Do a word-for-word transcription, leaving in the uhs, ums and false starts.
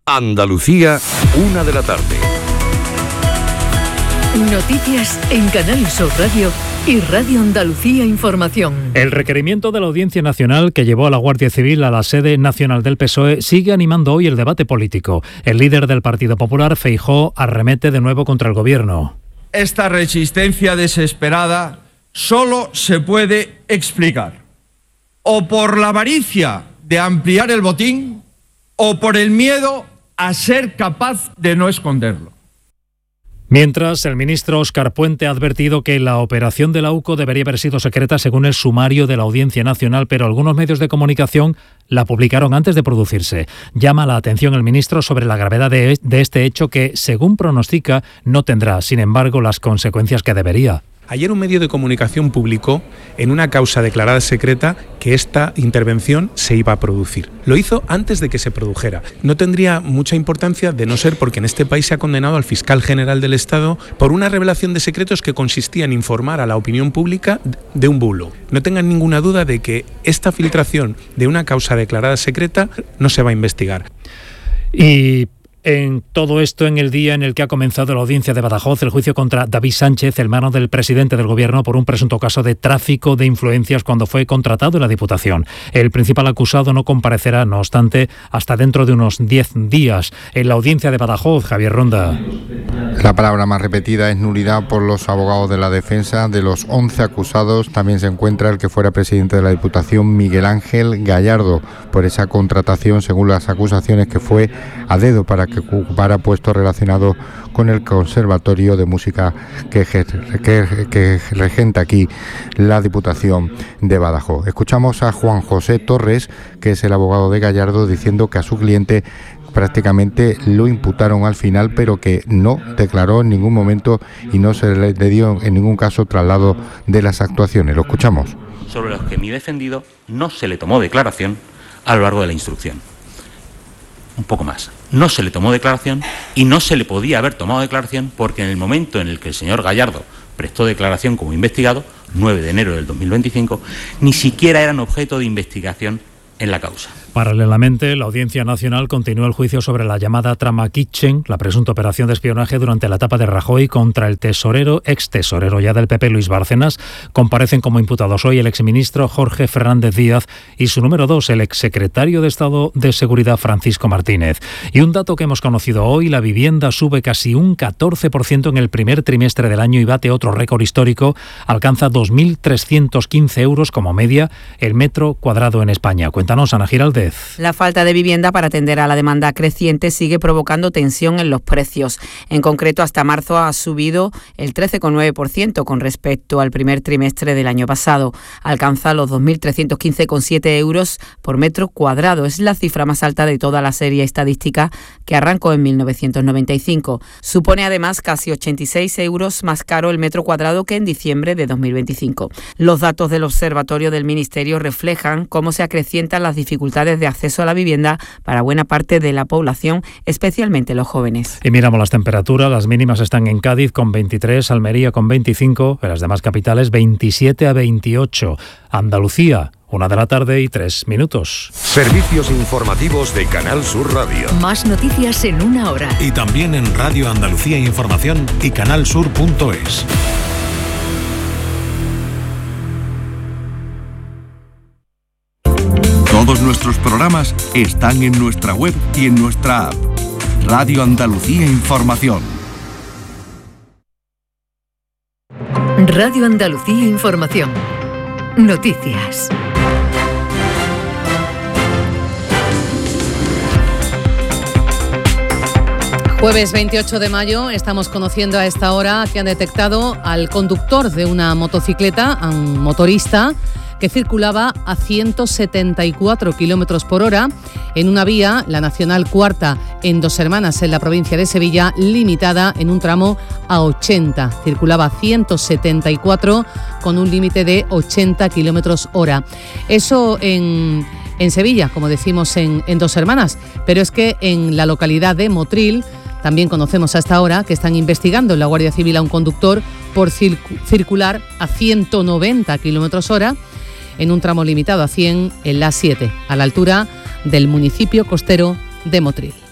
Andalucía, una de la tarde. Noticias en Canal Sur Radio y Radio Andalucía Información. El requerimiento de la Audiencia Nacional que llevó a la Guardia Civil a la sede nacional del P S O E sigue animando hoy el debate político. El líder del Partido Popular, Feijóo, arremete de nuevo contra el gobierno. Esta resistencia desesperada solo se puede explicar o por la avaricia de ampliar el botín o por el miedo a ser capaz de no esconderlo. Mientras, el ministro Óscar Puente ha advertido que la operación de la U C O debería haber sido secreta según el sumario de la Audiencia Nacional, pero algunos medios de comunicación la publicaron antes de producirse. Llama la atención el ministro sobre la gravedad de, de este hecho que, según pronostica, no tendrá, sin embargo, las consecuencias que debería. Ayer un medio de comunicación publicó en una causa declarada secreta que esta intervención se iba a producir. Lo hizo antes de que se produjera. No tendría mucha importancia de no ser porque en este país se ha condenado al fiscal general del Estado por una revelación de secretos que consistía en informar a la opinión pública de un bulo. No tengan ninguna duda de que esta filtración de una causa declarada secreta no se va a investigar. Y en todo esto, en el día en el que ha comenzado la audiencia de Badajoz, el juicio contra David Sánchez, hermano del presidente del Gobierno, por un presunto caso de tráfico de influencias cuando fue contratado en la Diputación. El principal acusado no comparecerá, no obstante, hasta dentro de unos diez días. En la audiencia de Badajoz, Javier Ronda. La palabra más repetida es nulidad por los abogados de la defensa. De los once acusados, también se encuentra el que fuera presidente de la Diputación, Miguel Ángel Gallardo, por esa contratación, según las acusaciones, que fue a dedo para que que ocupara puestos relacionados con el Conservatorio de Música que, que, que regenta aquí la Diputación de Badajoz. Escuchamos a Juan José Torres, que es el abogado de Gallardo, diciendo que a su cliente prácticamente lo imputaron al final, pero que no declaró en ningún momento y no se le dio en ningún caso traslado de las actuaciones. Lo escuchamos. Sobre los que mi defendido no se le tomó declaración a lo largo de la instrucción. Un poco más. No se le tomó declaración y no se le podía haber tomado declaración porque en el momento en el que el señor Gallardo prestó declaración como investigado, nueve de enero del dos mil veinticinco, ni siquiera eran objeto de investigación en la causa. Paralelamente, la Audiencia Nacional continúa el juicio sobre la llamada trama Kitchen, la presunta operación de espionaje durante la etapa de Rajoy contra el tesorero, ex tesorero ya del P P, Luis Bárcenas. Comparecen como imputados hoy el exministro Jorge Fernández Díaz y su número dos, el exsecretario de Estado de Seguridad, Francisco Martínez. Y un dato que hemos conocido hoy, la vivienda sube casi un catorce por ciento en el primer trimestre del año y bate otro récord histórico, alcanza dos mil trescientos quince euros como media el metro cuadrado en España. Cuéntanos, Ana Giraldez. La falta de vivienda para atender a la demanda creciente sigue provocando tensión en los precios. En concreto, hasta marzo ha subido el trece coma nueve por ciento con respecto al primer trimestre del año pasado. Alcanza los dos mil trescientos quince coma siete euros por metro cuadrado. Es la cifra más alta de toda la serie estadística que arrancó en mil novecientos noventa y cinco. Supone además casi ochenta y seis euros más caro el metro cuadrado que en diciembre de dos mil veinticinco. Los datos del Observatorio del Ministerio reflejan cómo se acrecientan las dificultades de acceso a la vivienda para buena parte de la población, especialmente los jóvenes. Y miramos las temperaturas. Las mínimas están en Cádiz con veintitrés, Almería con veinticinco, en las demás capitales veintisiete a veintiocho. Andalucía, una de la tarde y tres minutos. Servicios informativos de Canal Sur Radio. Más noticias en una hora. Y también en Radio Andalucía Información y canalsur punto es. Todos nuestros programas están en nuestra web y en nuestra app. Radio Andalucía Información. Radio Andalucía Información. Noticias. Jueves veintiocho de mayo, estamos conociendo a esta hora que han detectado al conductor de una motocicleta, a un motorista, que circulaba a ciento setenta y cuatro kilómetros por hora en una vía, la Nacional Cuarta, en Dos Hermanas, en la provincia de Sevilla, limitada en un tramo a ochenta. Circulaba a ciento setenta y cuatro con un límite de ochenta kilómetros hora. Eso en, en Sevilla, como decimos en, en Dos Hermanas, pero es que en la localidad de Motril también conocemos hasta ahora que están investigando en la Guardia Civil a un conductor por cir- circular a ciento noventa kilómetros hora en un tramo limitado a cien en la A siete, a la altura del municipio costero de Motril.